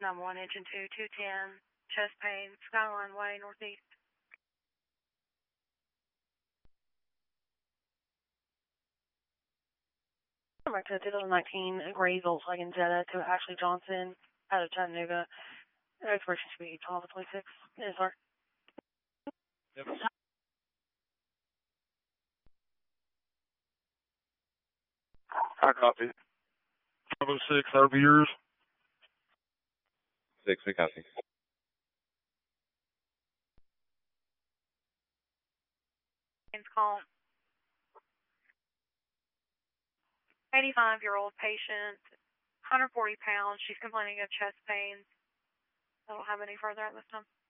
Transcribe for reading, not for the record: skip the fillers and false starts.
Number 1, engine 2, 210, chest pain, Skyline Way, northeast. Number 2, 2019, gray Volkswagen Jetta to Ashley Johnson out of Chattanooga. Expiration speed 12:26. Yes, sir. Yep. I copy. 506, how are yours? 6, we copy. Call. 85-year-old patient, 140 pounds. She's complaining of chest pains. I don't have any further at this time.